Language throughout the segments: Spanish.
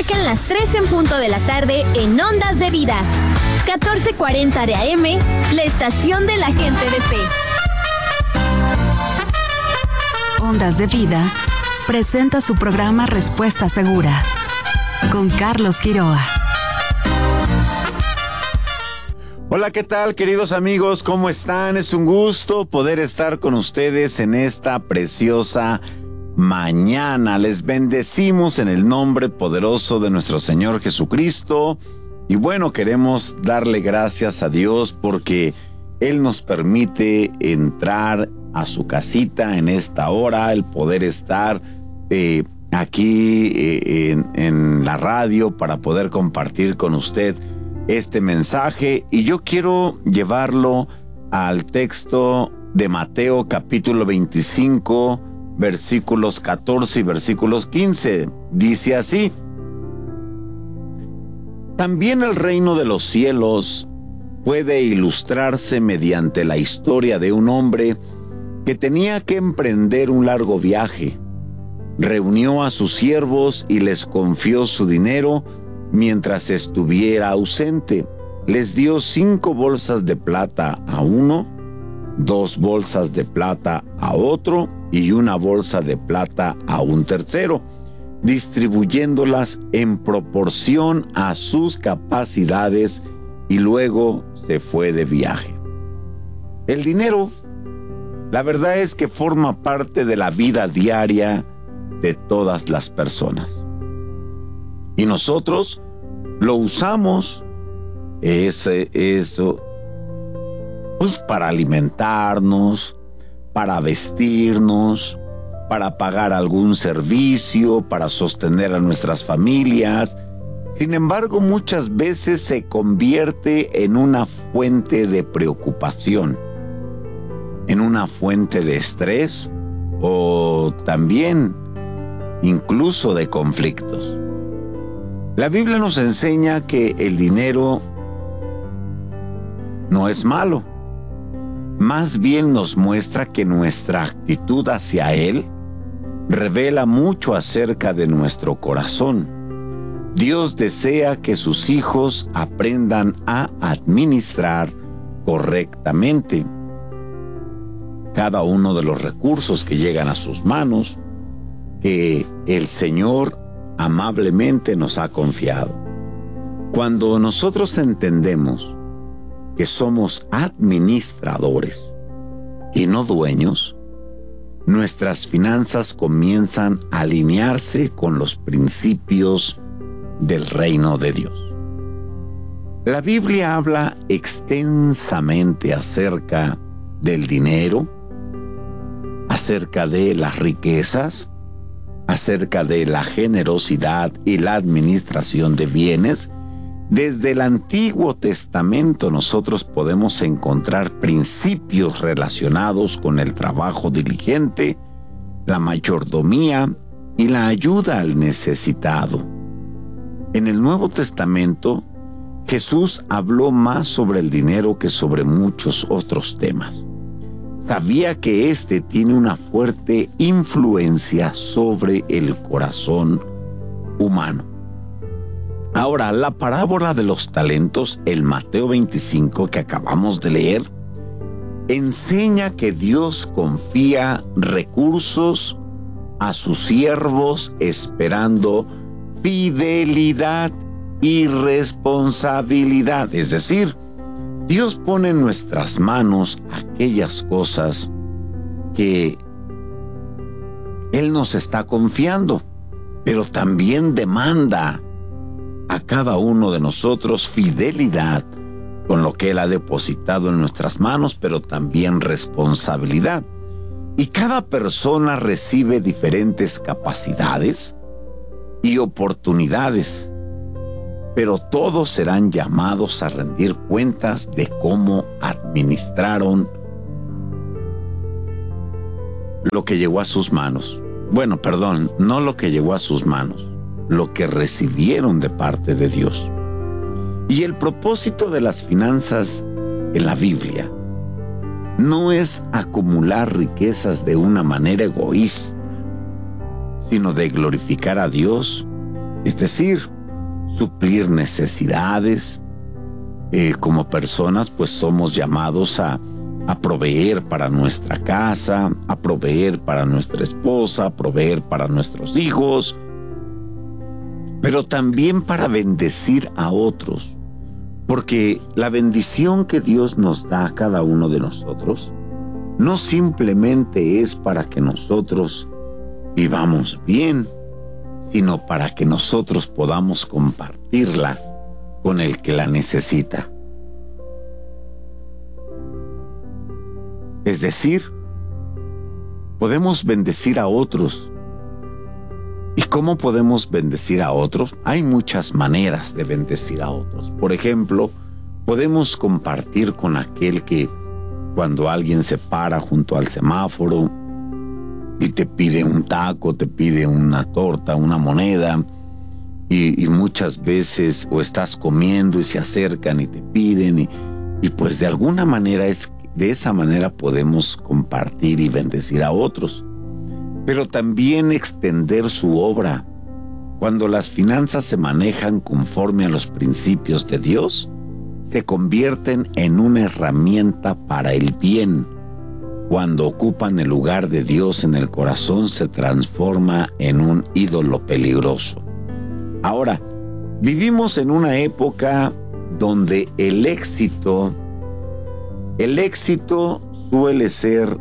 Marcan las 3 en punto de la tarde en Ondas de Vida. 1440 de AM, la estación de la gente de fe. Ondas de Vida presenta su programa Respuesta Segura con Carlos Quiroa. Hola, ¿qué tal, queridos amigos? ¿Cómo están? Es un gusto poder estar con ustedes en esta preciosa mañana. Les bendecimos en el nombre poderoso de nuestro Señor Jesucristo. Y bueno, queremos darle gracias a Dios porque Él nos permite entrar a su casita en esta hora, el poder estar aquí en la radio para poder compartir con usted este mensaje. Y yo quiero llevarlo al texto de Mateo capítulo 25, versículos 14 y versículos 15. Dice así: también el reino de los cielos puede ilustrarse mediante la historia de un hombre que tenía que emprender un largo viaje. Reunió a sus siervos y les confió su dinero mientras estuviera ausente. Les dio 5 bolsas de plata a uno, 2 bolsas de plata a otro y 1 bolsa de plata a un tercero, distribuyéndolas en proporción a sus capacidades, y luego se fue de viaje. El dinero, la verdad es que forma parte de la vida diaria de todas las personas. Y nosotros lo usamos, eso, pues para alimentarnos, para vestirnos, para pagar algún servicio, para sostener a nuestras familias. Sin embargo, muchas veces se convierte en una fuente de preocupación, en una fuente de estrés o también incluso de conflictos. La Biblia nos enseña que el dinero no es malo. Más bien nos muestra que nuestra actitud hacia él revela mucho acerca de nuestro corazón. Dios desea que sus hijos aprendan a administrar correctamente cada uno de los recursos que llegan a sus manos, que el Señor amablemente nos ha confiado. Cuando nosotros entendemos que somos administradores y no dueños, nuestras finanzas comienzan a alinearse con los principios del reino de Dios. La Biblia habla extensamente acerca del dinero, acerca de las riquezas, acerca de la generosidad y la administración de bienes. Desde el Antiguo Testamento nosotros podemos encontrar principios relacionados con el trabajo diligente, la mayordomía y la ayuda al necesitado. En el Nuevo Testamento, Jesús habló más sobre el dinero que sobre muchos otros temas. Sabía que este tiene una fuerte influencia sobre el corazón humano. Ahora, la parábola de los talentos, el Mateo 25 que acabamos de leer, enseña que Dios confía recursos a sus siervos esperando fidelidad y responsabilidad. Es decir, Dios pone en nuestras manos aquellas cosas que Él nos está confiando, pero también demanda a cada uno de nosotros fidelidad con lo que Él ha depositado en nuestras manos, pero también responsabilidad. Y cada persona recibe diferentes capacidades y oportunidades, pero todos serán llamados a rendir cuentas de cómo administraron lo que llegó a sus manos. Bueno, perdón, no lo que llegó a sus manos, lo que recibieron de parte de Dios. Y el propósito de las finanzas en la Biblia no es acumular riquezas de una manera egoísta, sino de glorificar a Dios, es decir, suplir necesidades. Como personas, pues somos llamados a proveer para nuestra casa, a proveer para nuestra esposa, a proveer para nuestros hijos, pero también para bendecir a otros. Porque la bendición que Dios nos da a cada uno de nosotros no simplemente es para que nosotros vivamos bien, sino para que nosotros podamos compartirla con el que la necesita. Es decir, podemos bendecir a otros. ¿Y cómo podemos bendecir a otros? Hay muchas maneras de bendecir a otros. Por ejemplo, podemos compartir con aquel que cuando alguien se para junto al semáforo y te pide un taco, te pide una torta, una moneda, y muchas veces o estás comiendo y se acercan y te piden y pues de alguna manera de esa manera podemos compartir y bendecir a otros. Pero también extender su obra. Cuando las finanzas se manejan conforme a los principios de Dios, se convierten en una herramienta para el bien. Cuando ocupan el lugar de Dios en el corazón, se transforma en un ídolo peligroso. Ahora, vivimos en una época donde el éxito suele ser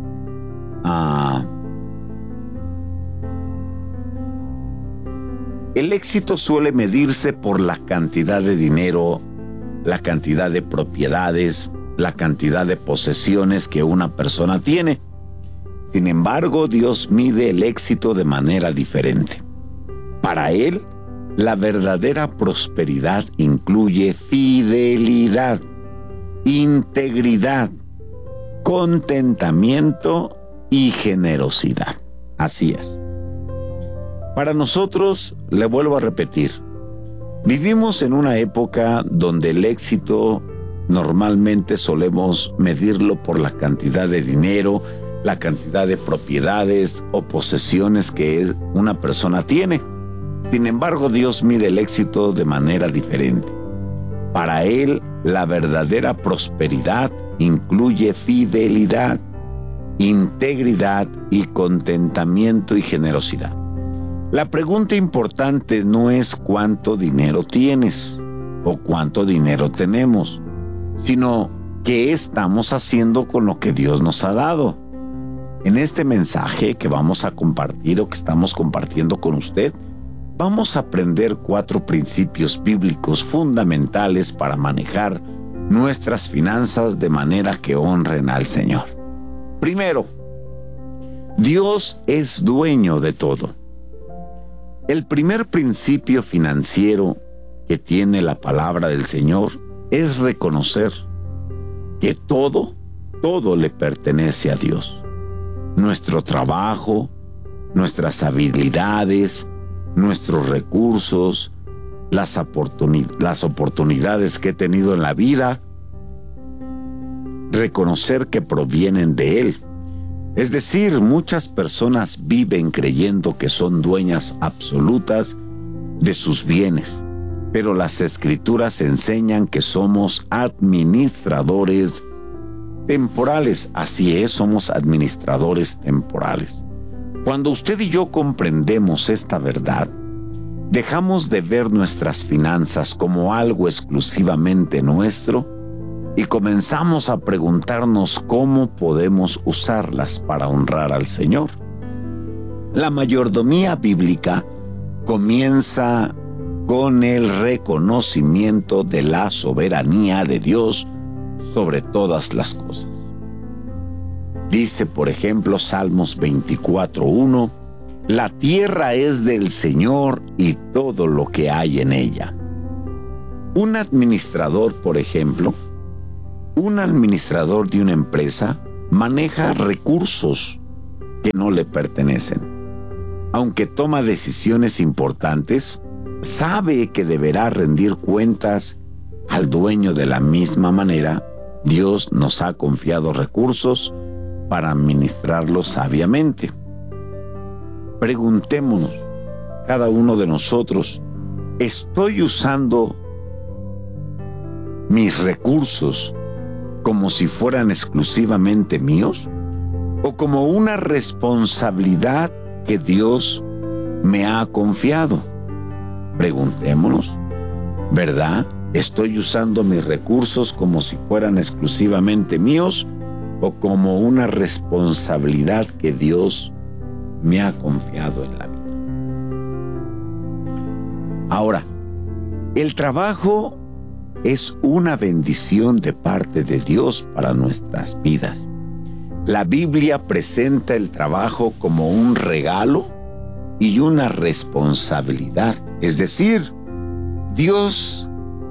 el éxito suele medirse por la cantidad de dinero, la cantidad de propiedades, la cantidad de posesiones que una persona tiene. Sin embargo, Dios mide el éxito de manera diferente. Para Él, la verdadera prosperidad incluye fidelidad, integridad, contentamiento y generosidad. Así es. Para nosotros, le vuelvo a repetir, vivimos en una época donde el éxito normalmente solemos medirlo por la cantidad de dinero, la cantidad de propiedades o posesiones que una persona tiene. Sin embargo, Dios mide el éxito de manera diferente. Para Él, la verdadera prosperidad incluye fidelidad, integridad y contentamiento y generosidad. La pregunta importante no es cuánto dinero tienes o cuánto dinero tenemos, sino qué estamos haciendo con lo que Dios nos ha dado. En este mensaje que vamos a compartir o que estamos compartiendo con usted, vamos a aprender 4 principios bíblicos fundamentales para manejar nuestras finanzas de manera que honren al Señor. Primero, Dios es dueño de todo. El primer principio financiero que tiene la palabra del Señor es reconocer que todo le pertenece a Dios. Nuestro trabajo, nuestras habilidades, nuestros recursos, las oportunidades que he tenido en la vida, reconocer que provienen de Él. Es decir, muchas personas viven creyendo que son dueñas absolutas de sus bienes, pero las Escrituras enseñan que somos administradores temporales. Así es, somos administradores temporales. Cuando usted y yo comprendemos esta verdad, dejamos de ver nuestras finanzas como algo exclusivamente nuestro y comenzamos a preguntarnos cómo podemos usarlas para honrar al Señor. La mayordomía bíblica comienza con el reconocimiento de la soberanía de Dios sobre todas las cosas. Dice, por ejemplo, Salmos 24:1, la tierra es del Señor y todo lo que hay en ella. Un administrador, por ejemplo, un administrador de una empresa maneja recursos que no le pertenecen. Aunque toma decisiones importantes, sabe que deberá rendir cuentas al dueño. De la misma manera, Dios nos ha confiado recursos para administrarlos sabiamente. Preguntémonos, cada uno de nosotros, ¿estoy usando mis recursos como si fueran exclusivamente míos? ¿O como una responsabilidad que Dios me ha confiado? Preguntémonos, ¿verdad? ¿Estoy usando mis recursos como si fueran exclusivamente míos o como una responsabilidad que Dios me ha confiado en la vida? Ahora, el trabajo es una bendición de parte de Dios para nuestras vidas. La Biblia presenta el trabajo como un regalo y una responsabilidad. Es decir, Dios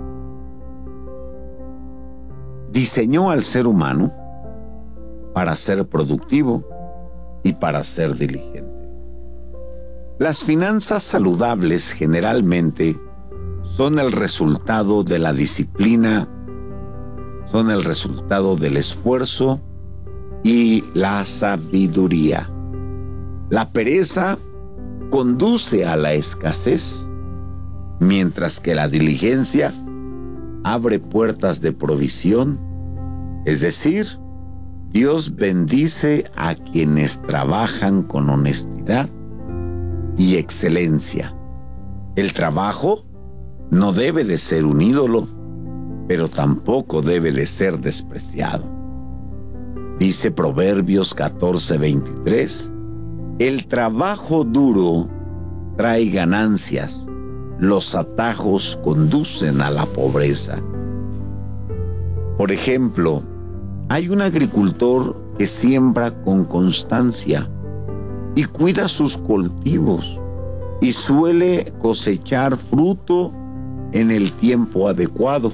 diseñó al ser humano para ser productivo y para ser diligente. Las finanzas saludables generalmente son el resultado de la disciplina, son el resultado del esfuerzo y la sabiduría. La pereza conduce a la escasez, mientras que la diligencia abre puertas de provisión. Es decir, Dios bendice a quienes trabajan con honestidad y excelencia. El trabajo no debe de ser un ídolo, pero tampoco debe de ser despreciado. Dice Proverbios 14:23, el trabajo duro trae ganancias, los atajos conducen a la pobreza. Por ejemplo, hay un agricultor que siembra con constancia y cuida sus cultivos y suele cosechar fruto en el tiempo adecuado.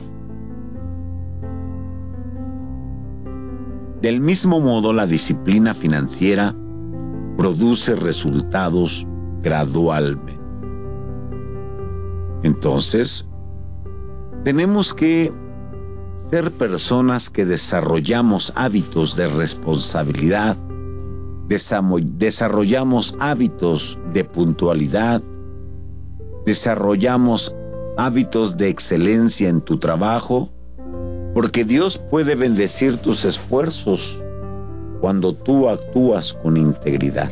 Del mismo modo, la disciplina financiera produce resultados gradualmente. Entonces, tenemos que ser personas que desarrollamos hábitos de responsabilidad, desarrollamos hábitos de puntualidad, desarrollamos hábitos de excelencia en tu trabajo, porque Dios puede bendecir tus esfuerzos cuando tú actúas con integridad.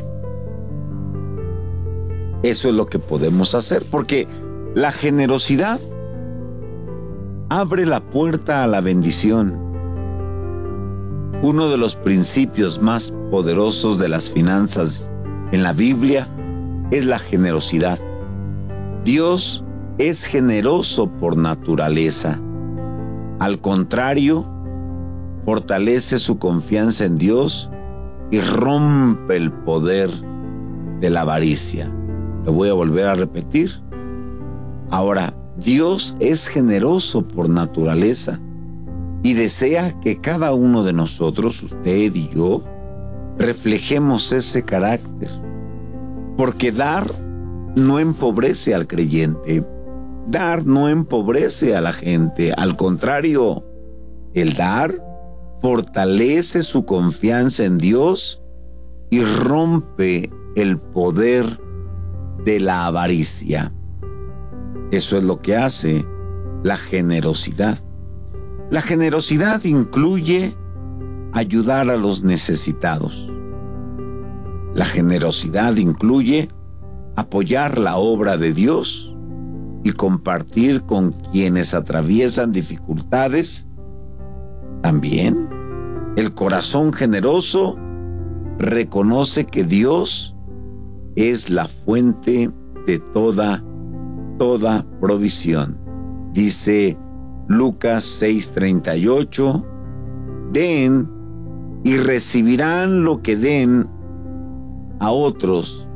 Eso es lo que podemos hacer, porque la generosidad abre la puerta a la bendición. Uno de los principios más poderosos de las finanzas en la Biblia es la generosidad. Dios es generoso por naturaleza. Al contrario, fortalece su confianza en Dios y rompe el poder de la avaricia. Lo voy a volver a repetir. Ahora, Dios es generoso por naturaleza y desea que cada uno de nosotros, usted y yo, reflejemos ese carácter. Porque dar no empobrece al creyente. Dar no empobrece a la gente. Al contrario, el dar fortalece su confianza en Dios y rompe el poder de la avaricia. Eso es lo que hace la generosidad. La generosidad incluye ayudar a los necesitados. La generosidad incluye apoyar la obra de Dios y compartir con quienes atraviesan dificultades. También, el corazón generoso reconoce que Dios es la fuente de toda provisión. Dice Lucas 6:38, den y recibirán lo que den a otros.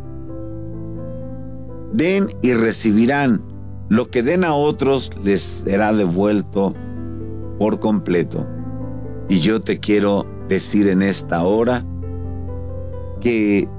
Den y recibirán lo que den a otros, les será devuelto por completo. Y yo te quiero decir en esta hora que